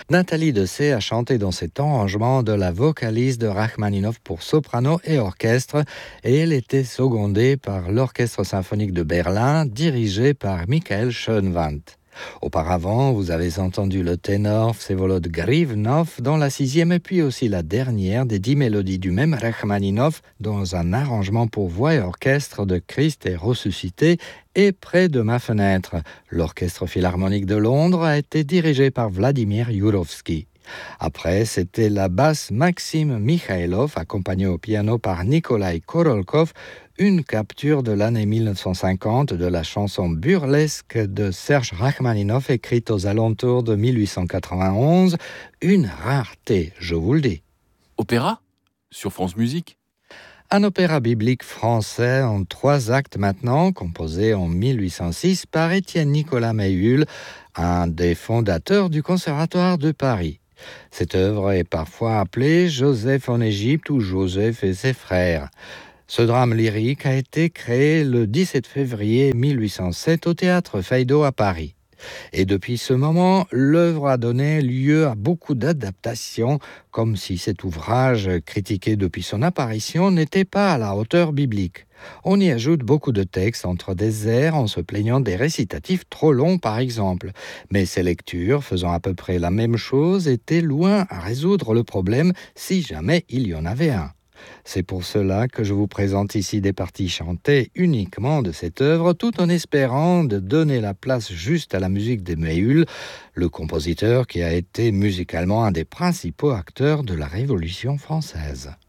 Nathalie Dessay a chanté dans cet arrangement de la vocalise de Rachmaninov pour soprano et orchestre et elle était secondée par l'Orchestre symphonique de Berlin dirigé par Michael Schönwandt. Auparavant, vous avez entendu le ténor Vsevolod Grivnov dans la 6e et puis aussi la dernière des 10 mélodies du même Rachmaninov dans un arrangement pour voix et orchestre de Christ est ressuscité et près de ma fenêtre. L'Orchestre philharmonique de Londres a été dirigé par Vladimir Jurovsky. Après, c'était la basse Maxime Mikhailov, accompagnée au piano par Nikolai Korolkov, une capture de l'année 1950 de la chanson burlesque de Serge Rachmaninov écrite aux alentours de 1891, une rareté, je vous le dis. Opéra ? Sur France Musique ? Un opéra biblique français en 3 actes maintenant, composé en 1806 par Étienne Nicolas Méhul, un des fondateurs du Conservatoire de Paris. Cette œuvre est parfois appelée Joseph en Égypte ou Joseph et ses frères. Ce drame lyrique a été créé le 17 février 1807 au théâtre Feydeau à Paris. Et depuis ce moment, l'œuvre a donné lieu à beaucoup d'adaptations, comme si cet ouvrage, critiqué depuis son apparition, n'était pas à la hauteur biblique. On y ajoute beaucoup de textes entre des airs en se plaignant des récitatifs trop longs par exemple. Mais ces lectures, faisant à peu près la même chose, étaient loin à résoudre le problème si jamais il y en avait un. C'est pour cela que je vous présente ici des parties chantées uniquement de cette œuvre, tout en espérant de donner la place juste à la musique de Méhul, le compositeur qui a été musicalement un des principaux acteurs de la Révolution française.